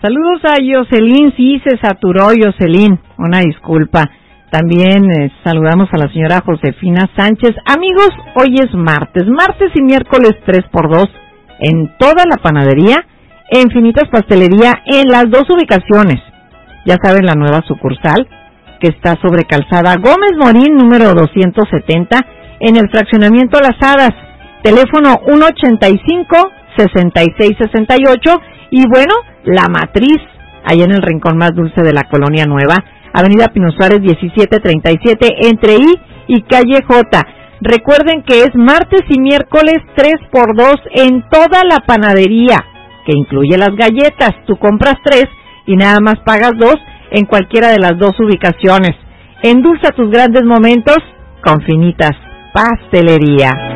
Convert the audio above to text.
Saludos a Jocelyn, sí, se saturó Jocelyn, una disculpa. También saludamos a la señora Josefina Sánchez. Amigos, hoy es martes y miércoles 3x2 en toda la panadería, en Finitas Pastelería, en las dos ubicaciones. Ya saben, la nueva sucursal, que está sobre Calzada Gómez Morín, número 270, en el fraccionamiento Las Hadas, teléfono 185-6668, y bueno, La Matriz, allá en el rincón más dulce de la Colonia Nueva, Avenida Pino Suárez 1737, entre I y Calle J. Recuerden que es martes y miércoles 3x2 en toda la panadería, que incluye las galletas. Tú compras 3 y nada más pagas 2 en cualquiera de las dos ubicaciones. Endulza tus grandes momentos con Finitas Pastelería.